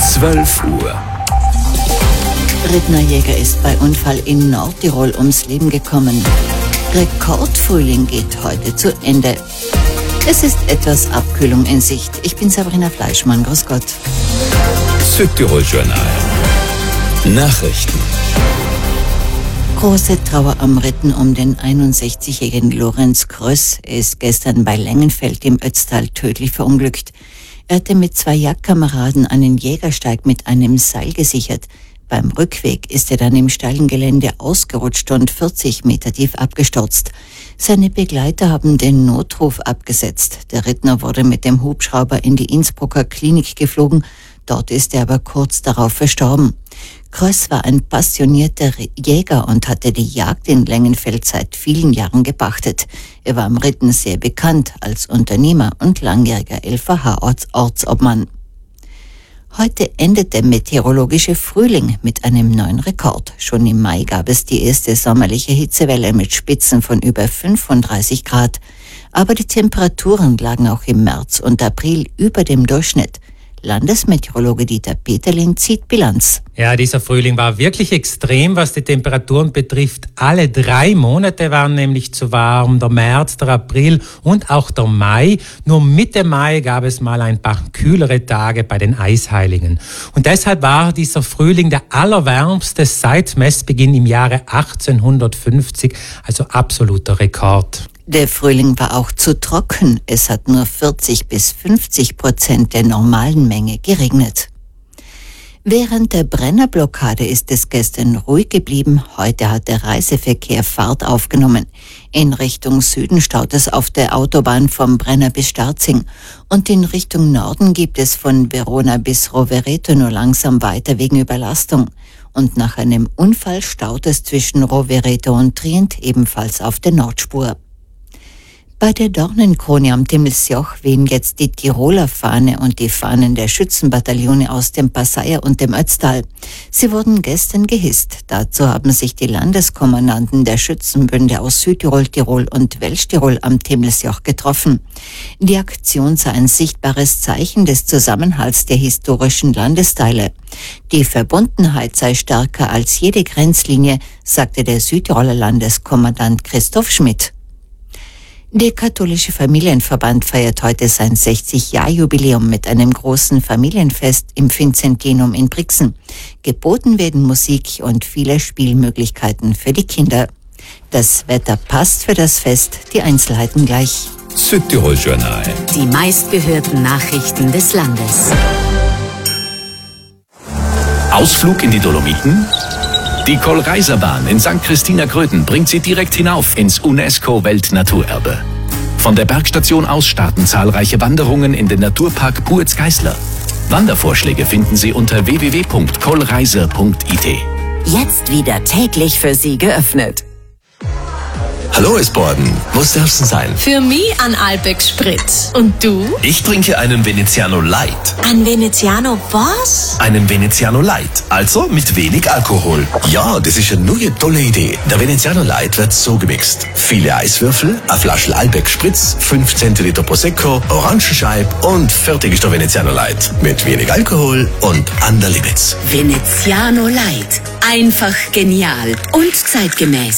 12 Uhr. Rittner Jäger ist bei Unfall in Nordtirol ums Leben gekommen. Rekordfrühling geht heute zu Ende. Es ist etwas Abkühlung in Sicht. Ich bin Sabrina Fleischmann. Grüß Gott. Südtirol Journal. Nachrichten. Große Trauer am Ritten um den 61-jährigen Lorenz Kröss. Er ist gestern bei Lengenfeld im Ötztal tödlich verunglückt. Er hatte mit 2 Jagdkameraden einen Jägersteig mit einem Seil gesichert. Beim Rückweg ist er dann im steilen Gelände ausgerutscht und 40 Meter tief abgestürzt. Seine Begleiter haben den Notruf abgesetzt. Der Rittner wurde mit dem Hubschrauber in die Innsbrucker Klinik geflogen. Dort ist er aber kurz darauf verstorben. Kröss war ein passionierter Jäger und hatte die Jagd in Lengenfeld seit vielen Jahren gepachtet. Er war am Ritten sehr bekannt als Unternehmer und langjähriger LVH-Ortsobmann. Heute endet der meteorologische Frühling mit einem neuen Rekord. Schon im Mai gab es die erste sommerliche Hitzewelle mit Spitzen von über 35 Grad. Aber die Temperaturen lagen auch im März und April über dem Durchschnitt. Landesmeteorologe Dieter Peterling zieht Bilanz. Ja, dieser Frühling war wirklich extrem, was die Temperaturen betrifft. Alle 3 Monate waren nämlich zu warm, der März, der April und auch der Mai. Nur Mitte Mai gab es mal ein paar kühlere Tage bei den Eisheiligen. Und deshalb war dieser Frühling der allerwärmste seit Messbeginn im Jahre 1850, also absoluter Rekord. Der Frühling war auch zu trocken. Es hat nur 40-50% der normalen Menge geregnet. Während der Brennerblockade ist es gestern ruhig geblieben. Heute hat der Reiseverkehr Fahrt aufgenommen. In Richtung Süden staut es auf der Autobahn vom Brenner bis Starzing. Und in Richtung Norden gibt es von Verona bis Rovereto nur langsam weiter wegen Überlastung. Und nach einem Unfall staut es zwischen Rovereto und Trient ebenfalls auf der Nordspur. Bei der Dornenkrone am Timmelsjoch wehen jetzt die Tiroler Fahne und die Fahnen der Schützenbataillone aus dem Passeier und dem Ötztal. Sie wurden gestern gehisst. Dazu haben sich die Landeskommandanten der Schützenbünde aus Südtirol, Tirol und Welschtirol am Timmelsjoch getroffen. Die Aktion sei ein sichtbares Zeichen des Zusammenhalts der historischen Landesteile. Die Verbundenheit sei stärker als jede Grenzlinie, sagte der Südtiroler Landeskommandant Christoph Schmidt. Der katholische Familienverband feiert heute sein 60-Jahr-Jubiläum mit einem großen Familienfest im Vinzentinum in Brixen. Geboten werden Musik und viele Spielmöglichkeiten für die Kinder. Das Wetter passt für das Fest, die Einzelheiten gleich. Südtirol Journal. Die meistgehörten Nachrichten des Landes. Ausflug in die Dolomiten? Die Kohlreiserbahn in St. Christina Gröden bringt Sie direkt hinauf ins UNESCO-Weltnaturerbe. Von der Bergstation aus starten zahlreiche Wanderungen in den Naturpark Puerz-Geißler. Wandervorschläge finden Sie unter www.kohlreiser.it. Jetzt wieder täglich für Sie geöffnet. Hallo Esborden, was darf's denn sein? Für mich ein Alpex Spritz. Und du? Ich trinke einen Veneziano Light. Ein Veneziano was? Einen Veneziano Light, also mit wenig Alkohol. Ja, das ist eine neue tolle Idee. Der Veneziano Light wird so gemixt. Viele Eiswürfel, eine Flasche Alpex Spritz, 5 Zentiliter Prosecco, Orangenscheib und fertig ist der Veneziano Light. Mit wenig Alkohol und an der Limits. Veneziano Light. Einfach genial und zeitgemäß.